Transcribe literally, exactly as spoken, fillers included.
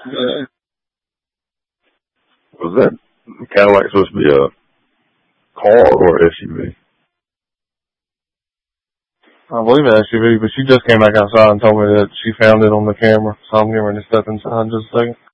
Uh, Was that Cadillac supposed to be a car or S U V? I believe it's S U V, but she just came back outside and told me that she found it on the camera, so I'm getting ready to step inside in just a second.